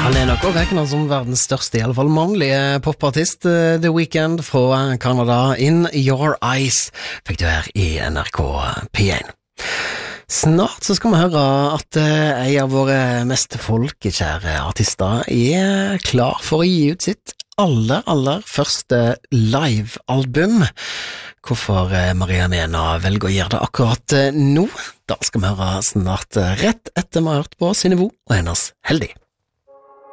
Han nok også regnet som verdens største, i alle fall mannlige popartist. The Weeknd fra Canada, In Your Eyes, fikk du her i NRK P1. Snart så skal vi høre at en av våre mest folkekjære artister er klar for å gi ut sitt aller første live-album. Hvorfor Maria Mena velger å gjøre det akkurat nå, da skal vi høre snart rett etter vi har hørt på Synnøve og hennes Heldig.